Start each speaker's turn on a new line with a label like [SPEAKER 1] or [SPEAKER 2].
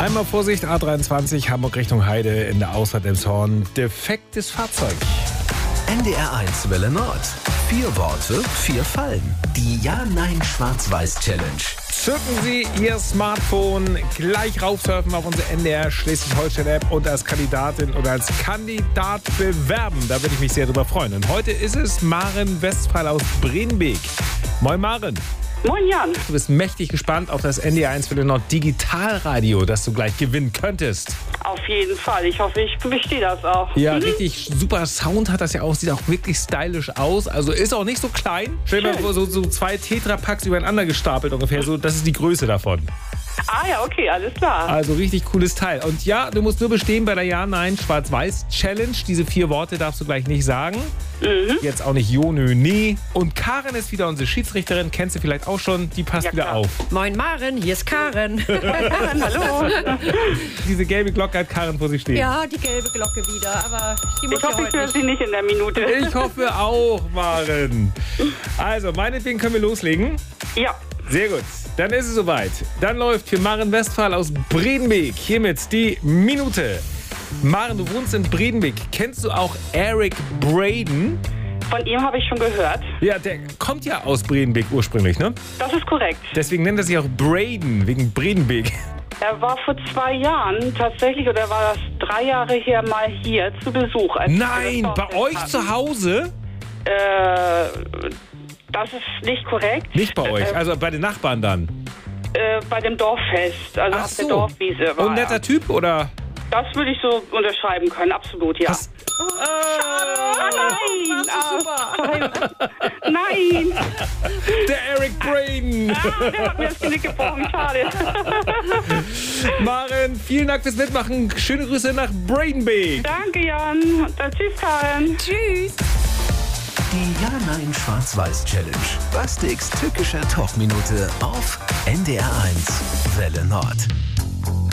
[SPEAKER 1] Einmal Vorsicht, A23, Hamburg Richtung Heide in der Ausfahrt Elmshorn. Defektes Fahrzeug.
[SPEAKER 2] NDR1 Welle Nord. 4 Worte, 4 Fallen. Die Ja-Nein-Schwarz-Weiß-Challenge.
[SPEAKER 1] Zücken Sie Ihr Smartphone, gleich raufsurfen auf unsere NDR Schleswig-Holstein-App und als Kandidatin oder als Kandidat bewerben. Da würde ich mich sehr drüber freuen. Und heute ist es Maren Westphal aus Bredembeek. Moin Maren.
[SPEAKER 3] Moin Jan.
[SPEAKER 1] Du bist mächtig gespannt auf das NDR1 Welle Nord Digitalradio, das du gleich gewinnen könntest.
[SPEAKER 3] Auf jeden Fall. Ich hoffe, ich bestehe das auch.
[SPEAKER 1] Ja, richtig super Sound hat das ja auch. Sieht auch wirklich stylisch aus. Also ist auch nicht so klein. Stell dir mal vor, so 2 Tetrapacks übereinander gestapelt ungefähr. So, das ist die Größe davon.
[SPEAKER 3] Ah ja, okay, alles klar.
[SPEAKER 1] Also richtig cooles Teil. Und ja, du musst nur bestehen bei der Ja-Nein-Schwarz-Weiß-Challenge. Diese 4 Worte darfst du gleich nicht sagen. Jetzt auch nicht Jo, nö, nee. Und Karen ist wieder unsere Schiedsrichterin. Kennst du vielleicht auch schon. Die passt wieder auf.
[SPEAKER 4] Moin Maren, hier ist Karen.
[SPEAKER 3] Hallo.
[SPEAKER 1] Diese gelbe Glocke hat Karen vor sich stehen.
[SPEAKER 4] Ja, die gelbe Glocke wieder, aber die muss
[SPEAKER 3] Ich hoffe,
[SPEAKER 4] ja
[SPEAKER 3] ich höre
[SPEAKER 4] heute
[SPEAKER 3] sie nicht in der Minute.
[SPEAKER 1] Ich hoffe auch, Maren. Also, meinetwegen können wir loslegen.
[SPEAKER 3] Ja.
[SPEAKER 1] Sehr gut. Dann ist es soweit. Dann läuft für Maren Westphal aus Bredembeek hiermit die Minute. Maren, du wohnst in Bredembeek. Kennst du auch Eric Braeden?
[SPEAKER 3] Von ihm habe ich schon gehört.
[SPEAKER 1] Ja, der kommt ja aus Bredembeek ursprünglich, ne?
[SPEAKER 3] Das ist korrekt.
[SPEAKER 1] Deswegen nennt er sich auch Braden, wegen Bredembeek.
[SPEAKER 3] Er war vor 2 Jahren tatsächlich, oder war das 3 Jahre her, mal hier zu Besuch. als wir
[SPEAKER 1] Nein,
[SPEAKER 3] das
[SPEAKER 1] bei
[SPEAKER 3] Dorffest
[SPEAKER 1] euch
[SPEAKER 3] hatten.
[SPEAKER 1] zu Hause?
[SPEAKER 3] Das ist nicht korrekt.
[SPEAKER 1] Nicht bei euch, also bei den Nachbarn dann.
[SPEAKER 3] Bei dem Dorffest, also
[SPEAKER 1] Ach
[SPEAKER 3] auf der
[SPEAKER 1] so.
[SPEAKER 3] Dorfwiese war
[SPEAKER 1] Und netter
[SPEAKER 3] er.
[SPEAKER 1] Typ, oder?
[SPEAKER 3] Das würde ich so unterschreiben können, absolut, ja.
[SPEAKER 1] Was?
[SPEAKER 3] Nein!
[SPEAKER 4] super.
[SPEAKER 3] Nein!
[SPEAKER 1] Der Eric Braden.
[SPEAKER 3] Der hat mir das Genick gebrochen, schade.
[SPEAKER 1] Maren, vielen Dank fürs Mitmachen. Schöne Grüße nach Bredembeek.
[SPEAKER 3] Danke, Jan. Tschüss, Karen.
[SPEAKER 4] Tschüss.
[SPEAKER 2] Die Ja-Nein-Schwarz-Weiß-Challenge. Bastiks tückischer Talkminute auf NDR1 Welle Nord.